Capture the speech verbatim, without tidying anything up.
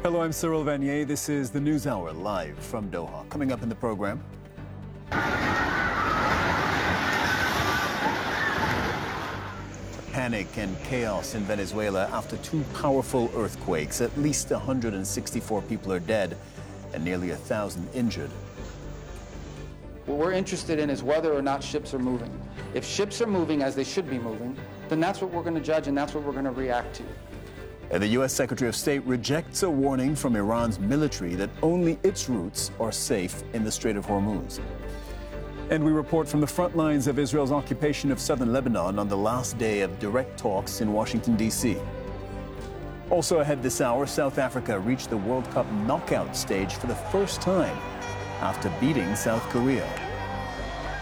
Hello, I'm Cyril Vanier. This is the News Hour live from Doha. Coming up in the program. Panic and chaos in Venezuela after two powerful earthquakes. At least one hundred sixty-four people are dead and nearly a thousand injured. What we're interested in is whether or not ships are moving. If ships are moving as they should be moving, then that's what we're going to judge and that's what we're going to react to. And the U S Secretary of State rejects a warning from Iran's military that only its routes are safe in the Strait of Hormuz. And we report from the front lines of Israel's occupation of southern Lebanon on the last day of direct talks in Washington, D C Also ahead this hour, South Africa reached the World Cup knockout stage for the first time after beating South Korea.